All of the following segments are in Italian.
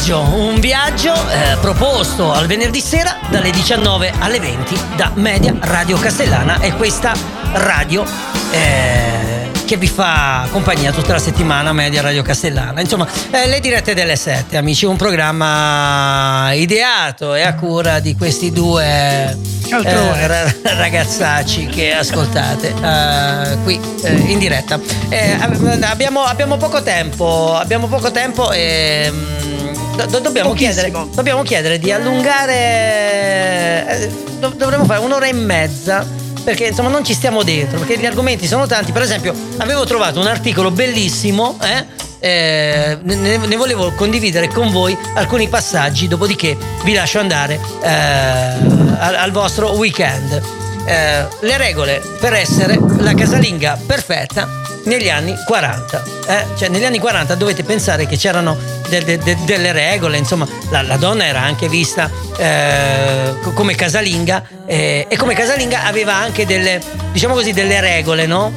un viaggio proposto al venerdì sera dalle 19 alle 20 da Media Radio Castellana, e questa radio che vi fa compagnia tutta la settimana, Media Radio Castellana. Insomma, le dirette delle 7, amici, un programma ideato e a cura di questi due ragazzacci che ascoltate qui in diretta. Abbiamo poco tempo e dobbiamo chiedere di allungare. Dovremmo fare un'ora e mezza, perché insomma non ci stiamo dentro, perché gli argomenti sono tanti. Per esempio, avevo trovato un articolo bellissimo, ne volevo condividere con voi alcuni passaggi, dopodiché vi lascio andare al vostro weekend. Le regole per essere la casalinga perfetta negli anni 40. Cioè, negli anni 40 dovete pensare che c'erano delle regole, insomma, la donna era anche vista come casalinga, e come casalinga aveva anche delle regole, no?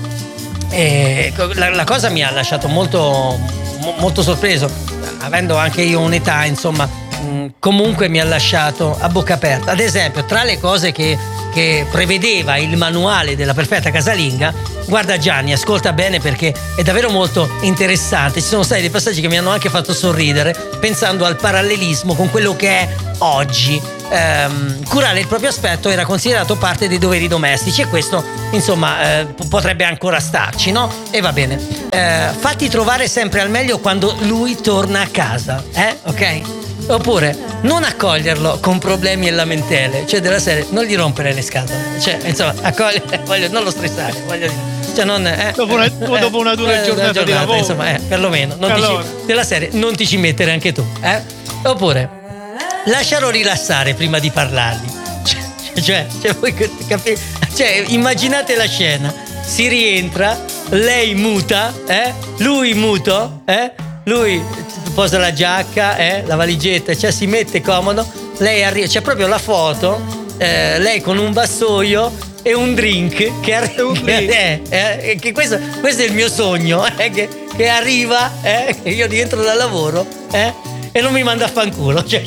La cosa mi ha lasciato molto sorpreso, avendo anche io un'età, insomma, comunque mi ha lasciato a bocca aperta. Ad esempio, tra le cose che prevedeva il manuale della perfetta casalinga, guarda Gianni, ascolta bene perché è davvero molto interessante. Ci sono stati dei passaggi che mi hanno anche fatto sorridere, pensando al parallelismo con quello che è oggi. Curare il proprio aspetto era considerato parte dei doveri domestici, e questo, insomma, potrebbe ancora starci, no? E va bene. Fatti trovare sempre al meglio quando lui torna a casa, ok? Oppure non accoglierlo con problemi e lamentele, cioè della serie, non gli rompere le scatole, cioè insomma non lo stressare, voglio dire, cioè non dopo una dura giornata di lavoro, insomma, perlomeno della serie, non ti ci mettere anche tu, oppure lasciarlo rilassare prima di parlargli, cioè voi capite, cioè immaginate la scena, si rientra, lei muta, lui muto, lui posa la giacca, la valigetta, cioè si mette comodo, lei arriva, c'è proprio la foto, lei con un vassoio e un drink che arriva, che questo è il mio sogno, che arriva, io rientro dal lavoro, e non mi manda a fanculo, cioè,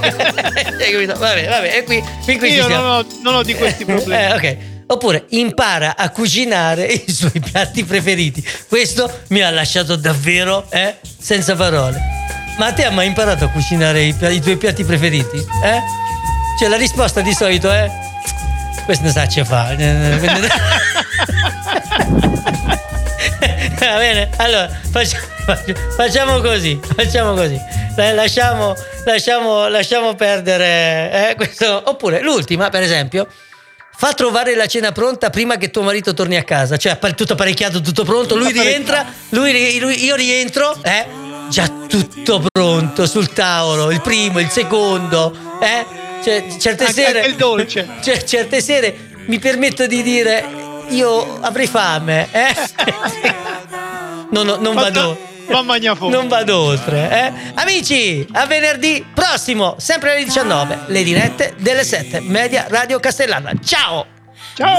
vabbè, e qui io non ho di questi problemi. Ok. Oppure impara a cucinare i suoi piatti preferiti. Questo mi ha lasciato davvero senza parole. Ma te hai mai imparato a cucinare i tuoi piatti preferiti? Cioè, la risposta di solito è: questo non sa ce fa. Va bene, allora facciamo così. Lasciamo perdere questo. Oppure l'ultima, per esempio: fa trovare la cena pronta prima che tuo marito torni a casa. Cioè, tutto apparecchiato, tutto pronto. Lui rientra, io rientro, già tutto pronto sul tavolo, il primo, il secondo, cioè, certe sere, anche il dolce. Cioè, certe sere mi permetto di dire: io avrei fame, non vado oltre, Amici, a venerdì prossimo, sempre alle 19, le dirette delle 7, Media Radio Castellana. Ciao!